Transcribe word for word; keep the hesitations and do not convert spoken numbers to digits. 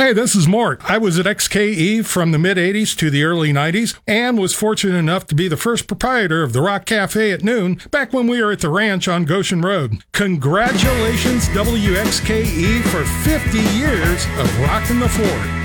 Hey, this is Mort. I was at X K E from the mid-eighties to the early nineties and was fortunate enough to be the first proprietor of the Rock Cafe at noon back when we were at the ranch on Goshen Road. Congratulations, W X K E, for fifty years of rocking the fort.